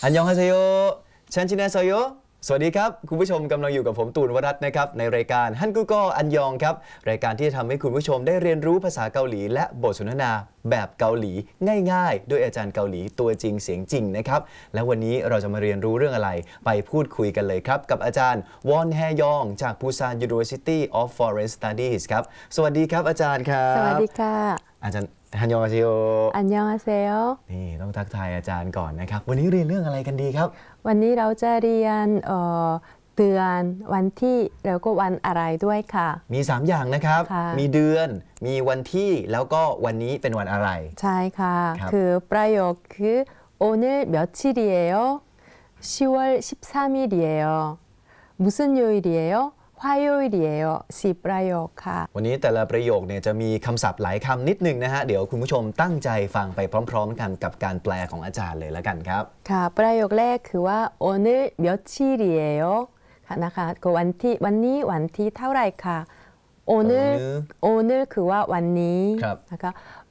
อันยองฮาเซโยชันชินาโซโยสวัสดีครับคุณผู้ชมกำลังอยู่กับผมตูนวรัตน์นะครับในรายการฮันกุโกอันยองครับรายการที่จะทำให้คุณผู้ชมได้เรียนรู้ภาษาเกาหลีและบทสนทนาแบบเกาหลีง่ายๆด้วยอาจารย์เกาหลีตัวจริงเสียงจริงนะครับและวันนี้เราจะมาเรียนรู้เรื่องอะไรไปพูดคุยกันเลยครับกับอาจารย์วอนแฮยองจาก Busan University of Foreign Studies ครับสวัสดีครับอาจารย์ครับสวัสดีค่ะอาจารย์ฮันยองฮาเซโยอันยองอาเซโยนี่ต้องทักทายอาจารย์ก่อนนะครับวันนี้เรียนเรื่องอะไรกันดีครับวันนี้เราจะเรียนเดือนวันที่แล้วก็วันอะไรด้วยค่ะมี3อย่างนะครับมีเดือนมีวันที่แล้วก็วันนี้เป็นวันอะไรใช่ค่ะคือประโยคคือ 오늘 며칠이에요? 10월 13일이에요. 무슨 요일이에요? 화요일이에요. 10ประโยคค่ะวันนี้แต่ละประโยคเนี่ยจะมีคำศัพท์หลายคำนิดนึงนะฮะเดี๋ยวคุณผู้ชมตั้งใจฟังไปพร้อมๆกันกับการแปลของอาจารย์เลยแล้วกันครับค่ะประโยคแรกคือว่า 오늘 며칠이에요? ค่ะนะคะก็วันนี้วันที่เท่าไหร่ค่ะ오늘คือว่าวันนี้นะคะ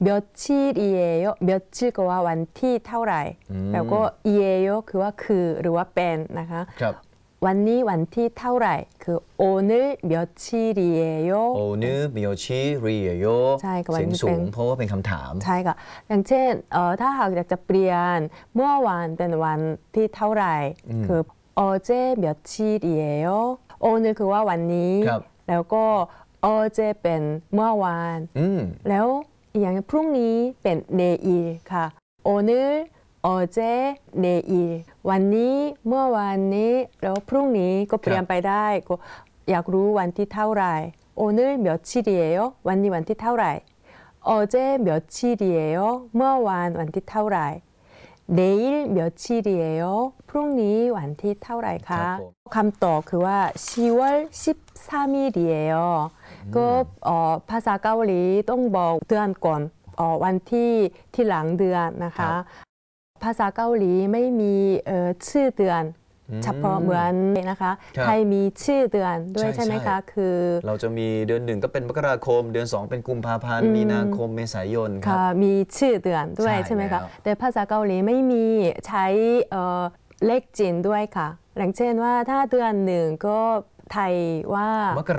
며칠이에요 며칠คือว่าวันที่เท่าไหร่แล้วก็이에요คือว่าคือหรือว่าเป็นนะคะวันนี้วันที่เท่าไหร่คือ 오늘 며칠이에요 오늘 며칠이에요 ใช่ค่ะเสียงสูงเพราะว่าเป็นคำถามใช่ค่ะอย่างเช่นถ้าหากอยากจะเปลี่ยนเมื่อวานเป็นวันที่เท่าไหร่คือ어제 며칠이에요 오늘คือว่าวันนี้แล้วก็어제เป็นเมื่อวานแล้วอย่างพรุ่งนี้เป็น 내일 ค่ะ 오늘 어제 내일 วันนี้เมื่อวานนี้แล้วพรุ่งนี้ก็เปลี่ยนไปได้ก็อยากรู้วันที่เท่าไหร่ 오늘 며칠이에요 วันนี้วันที่เท่าไหร่ 어제 며칠이에요 เมื่อวานวันที่เท่าไหร่ 내일 며칠이에요 พรุ่งนี้วันที่เท่าไหร่คะคำตอบคือว่า 10월 13일이에요 ก็ภาษาเกาหลีต้องบอกเดือนก่อนวันที่หลังเดือนนะคะภาษาเกาหลีไม่มีชื่อเดือนเฉพาะเหมือนนะคะไทยมีชื่อเดือนด้วยใช่ไหมคะคือเราจะมีเดือน1ก็เป็นมกราคมเดือน2เป็นกุมภาพันธ์มีนาคมเมษายนครับมีชื่อเดือนด้วยใช่ไหมคะแต่ภาษาเกาหลีไม่มีใช้เลขจีนด้วยค่ะอย่างเช่นว่าถ้าเดือน1ก็ไทยว่าม